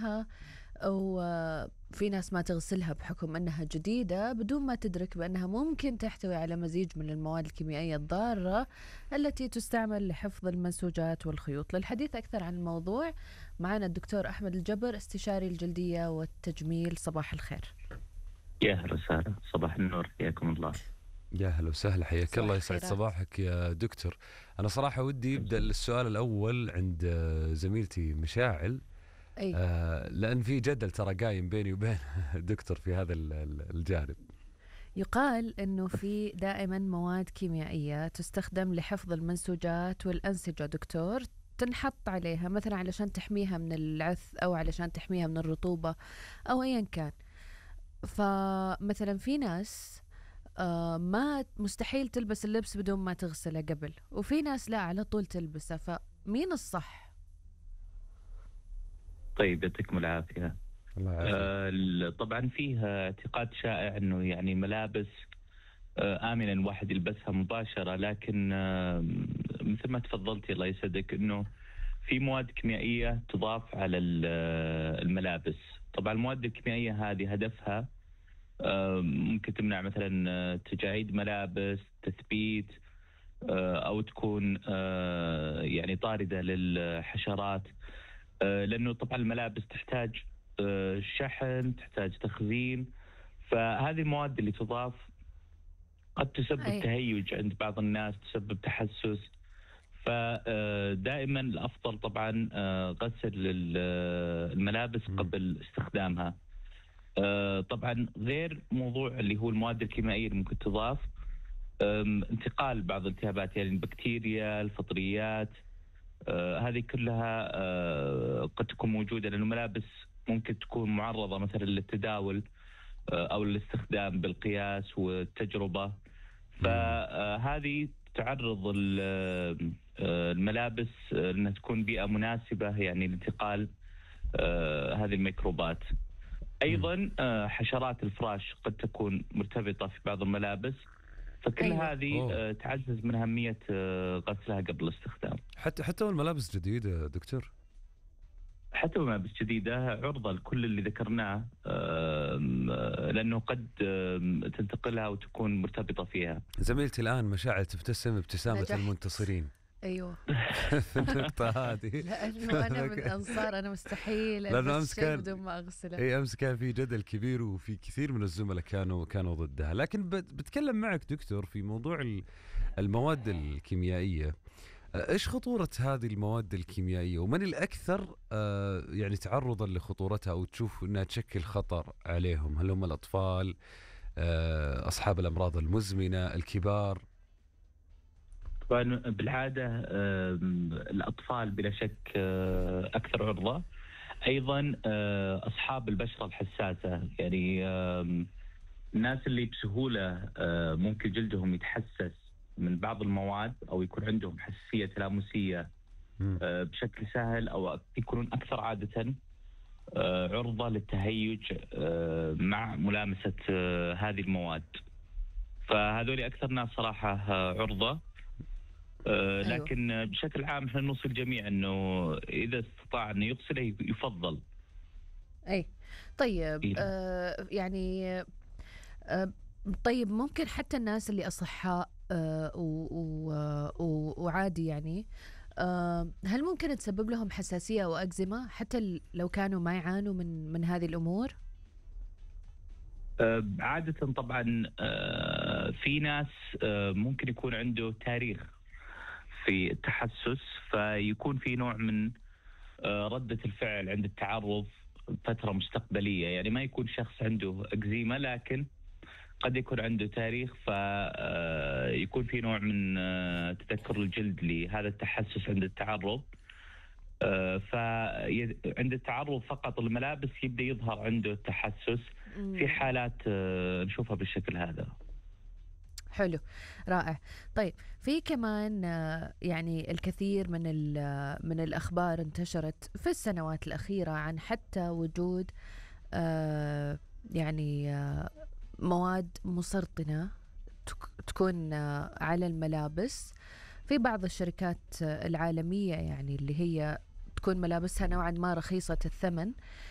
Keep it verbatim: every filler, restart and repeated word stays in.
ترميها، وفي ناس ما تغسلها بحكم أنها جديدة بدون ما تدرك بأنها ممكن تحتوي على مزيج من المواد الكيميائية الضارة التي تستعمل لحفظ المنسوجات والخيوط. للحديث أكثر عن الموضوع معنا الدكتور أحمد الجبر، استشاري الجلدية والتجميل. صباح الخير. يا هلا وسهلا، صباح النور، حياكم الله. يا هلا وسهلا، حياك الله، يسعد خيرات. صباحك يا دكتور. أنا صراحة ودي أبدأ السؤال الأول عند زميلتي مشاعل. أي. آه لأن في جدل ترى قايم بيني وبين دكتور في هذا الجانب. يقال أنه في دائما مواد كيميائية تستخدم لحفظ المنسوجات والأنسجة دكتور، تنحط عليها مثلا علشان تحميها من العث أو علشان تحميها من الرطوبة أو أيا كان. فمثلا في ناس آه ما مستحيل تلبس اللبس بدون ما تغسله قبل، وفي ناس لا على طول تلبسه، فمين الصح؟ طيب يعطيكم العافية. الله يعافيك. آه طبعا فيها اعتقاد شائع انه يعني ملابس آه آمنة الواحد يلبسها مباشرة، لكن آه مثل ما تفضلتي الله يسعدك انه في مواد كيميائية تضاف على الملابس. طبعا المواد الكيميائية هذه هدفها آه ممكن تمنع مثلا آه تجاعيد ملابس، تثبيت، أو تكون يعني طاردة للحشرات، لأنه طبعا الملابس تحتاج شحن، تحتاج تخزين، فهذه المواد اللي تضاف قد تسبب أي. تهيج عند بعض الناس، تسبب تحسس. فدائما الأفضل طبعا غسل الملابس قبل استخدامها. طبعا غير موضوع اللي هو المواد الكيميائية اللي ممكن تضاف، انتقال بعض الالتهابات يعني البكتيريا، الفطريات، آه هذه كلها آه قد تكون موجودة، لأن الملابس ممكن تكون معرضة مثلا للتداول آه أو الاستخدام بالقياس والتجربة. فهذه تعرض الملابس أنها تكون بيئة مناسبة يعني لانتقال آه هذه الميكروبات. أيضا آه حشرات الفراش قد تكون مرتبطة في بعض الملابس، فكل أيوة. هذه أوه. تعزز من أهمية غسلها قبل الاستخدام. حتى حتى والملابس جديدة دكتور، حتى الملابس جديدة عرضة لكل اللي ذكرناه، لأنه قد تنتقلها وتكون مرتبطة فيها. زميلتي الآن مشاعل تبتسم ابتسامة نجحت. المنتصرين. أيوه. النقطة هذه لأنه أنا من أنصار أنا مستحيل ألبس شيء بدون ما أغسله. أي أمس كان في جدل كبير، وفي كثير من الزملاء كانوا كانوا ضدها. لكن بتكلم معك دكتور في موضوع المواد الكيميائية. إيش خطورة هذه المواد الكيميائية، ومن الأكثر يعني تعرضا لخطورتها أو تشوف أنها تشكل خطر عليهم؟ هل هم الأطفال، أصحاب الأمراض المزمنة، الكبار؟ طبعا بالعادة الأطفال بلا شك أكثر عرضة، أيضا أصحاب البشرة الحساسة، يعني الناس اللي بسهولة ممكن جلدهم يتحسس من بعض المواد أو يكون عندهم حساسية تلامسية بشكل سهل، أو يكونون أكثر عادة عرضة للتهيج مع ملامسة هذه المواد. فهذول أكثر ناس صراحة عرضة. أه لكن أيوه. بشكل عام احنا نوصي الجميع انه اذا استطاع انه يغسله يفضل. اي طيب. إيه؟ آه يعني آه طيب ممكن حتى الناس اللي اصحاء آه وعادي يعني آه هل ممكن تسبب لهم حساسية او اكزيما حتى لو كانوا ما يعانوا من من هذه الامور؟ أه عادة طبعا أه في ناس أه ممكن يكون عنده تاريخ في التحسس، فيكون في نوع من ردة الفعل عند التعرض فترة مستقبلية، يعني ما يكون شخص عنده أكزيما لكن قد يكون عنده تاريخ، فيكون في نوع من تذكر الجلد لهذا التحسس عند التعرض. فعند التعرض فقط الملابس يبدأ يظهر عنده التحسس في حالات نشوفها بالشكل هذا. حلو، رائع. طيب في كمان يعني الكثير من من الأخبار انتشرت في السنوات الأخيرة عن حتى وجود يعني مواد مسرطنة تكون على الملابس في بعض الشركات العالمية، يعني اللي هي تكون ملابسها نوعا ما رخيصة الثمن،